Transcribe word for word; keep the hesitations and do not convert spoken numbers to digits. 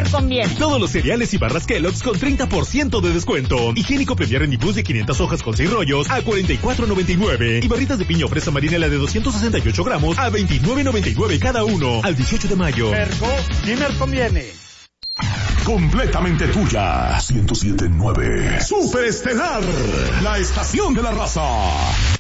conviene. Todos los cereales y barras Kellogg's con treinta por ciento de descuento. Higiénico Premier en Ibus de quinientas hojas con seis rollos a cuarenta y cuatro noventa y nueve. Y barritas de piña o fresa marinela de doscientos sesenta y ocho gramos a veintinueve noventa y nueve cada uno. Al dieciocho de mayo. Ergo, Dinner conviene. Completamente tuya. ciento siete punto nueve. Superestelar. La estación de la raza.